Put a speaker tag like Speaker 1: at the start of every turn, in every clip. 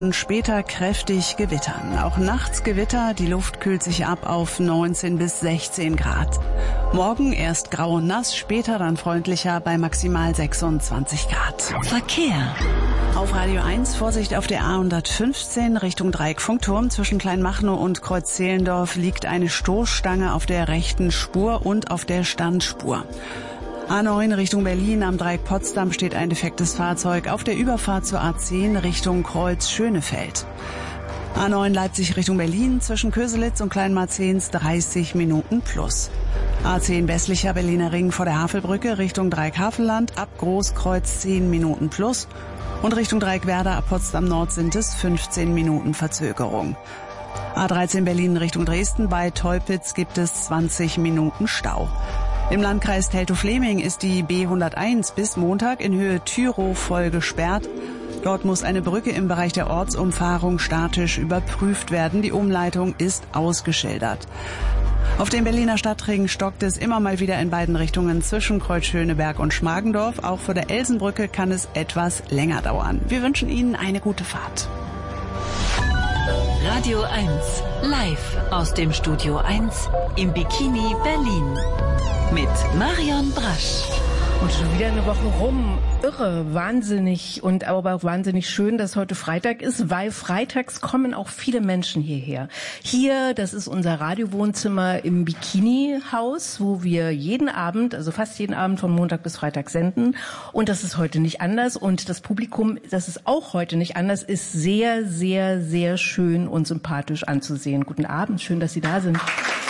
Speaker 1: Später kräftig gewittern. Auch nachts Gewitter, die Luft kühlt sich ab auf 19 bis 16 Grad. Morgen erst grau und nass, später dann freundlicher bei maximal 26 Grad.
Speaker 2: Verkehr.
Speaker 1: Auf Radio 1 Vorsicht auf der A115 Richtung Dreieckfunkturm. Zwischen Kleinmachnow und Kreuz-Zehlendorf liegt eine Stoßstange auf der rechten Spur und auf der Standspur. A9 Richtung Berlin, am Dreieck Potsdam steht ein defektes Fahrzeug auf der Überfahrt zur A10 Richtung Kreuz-Schönefeld. A9 Leipzig Richtung Berlin, zwischen Köselitz und Kleinmarzens 30 Minuten plus. A10 westlicher Berliner Ring vor der Havelbrücke Richtung Dreieck Havelland, ab Großkreuz 10 Minuten plus. Und Richtung Dreieck Werder ab Potsdam Nord sind es 15 Minuten Verzögerung. A13 Berlin Richtung Dresden, bei Teupitz gibt es 20 Minuten Stau. Im Landkreis Teltow-Fläming ist die B101 bis Montag in Höhe Tyrow voll gesperrt. Dort muss eine Brücke im Bereich der Ortsumfahrung statisch überprüft werden. Die Umleitung ist ausgeschildert. Auf dem Berliner Stadtring stockt es immer mal wieder in beiden Richtungen zwischen Kreuz-Schöneberg und Schmargendorf. Auch vor der Elsenbrücke kann es etwas länger dauern. Wir wünschen Ihnen eine gute Fahrt.
Speaker 2: Radio 1, live aus dem Studio 1 im Bikini Berlin. Mit Marion Brasch.
Speaker 3: Und schon wieder eine Woche rum. Irre, wahnsinnig und aber auch wahnsinnig schön, dass heute Freitag ist, weil freitags kommen auch viele Menschen hierher. Hier, das ist unser Radiowohnzimmer im Bikini-Haus, wo wir jeden Abend, also fast jeden Abend von Montag bis Freitag senden. Und das ist heute nicht anders. Und das Publikum, das ist auch heute nicht anders, ist sehr, sehr, sehr schön und sympathisch anzusehen. Guten Abend, schön, dass Sie da sind.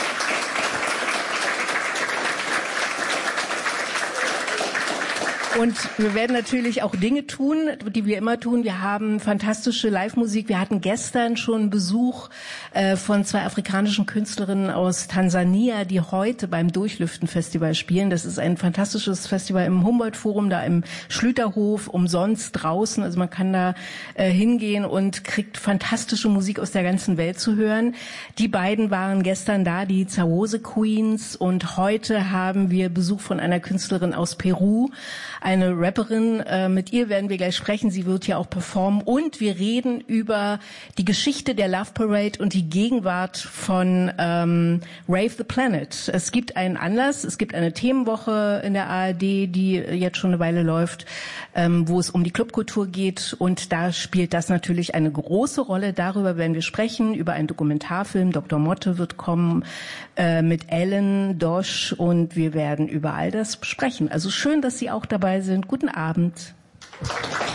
Speaker 3: Und wir werden natürlich auch Dinge tun, die wir immer tun. Wir haben fantastische Live-Musik. Wir hatten gestern schon Besuch von zwei afrikanischen Künstlerinnen aus Tansania, die heute beim Durchlüften-Festival spielen. Das ist ein fantastisches Festival im Humboldt-Forum, da im Schlüterhof, umsonst draußen. Also man kann da hingehen und kriegt fantastische Musik aus der ganzen Welt zu hören. Die beiden waren gestern da, die Zawose Queens. Und heute haben wir Besuch von einer Künstlerin aus Peru, eine Rapperin, mit ihr werden wir gleich sprechen, sie wird ja auch performen und wir reden über die Geschichte der Love Parade und die Gegenwart von Rave the Planet. Es gibt einen Anlass, es gibt eine Themenwoche in der ARD, die jetzt schon eine Weile läuft, wo es um die Clubkultur geht und da spielt das natürlich eine große Rolle. Darüber werden wir sprechen, über einen Dokumentarfilm, Dr. Motte wird kommen mit Ellen Dosch und wir werden über all das sprechen. Also schön, dass Sie auch dabei sind. Guten Abend.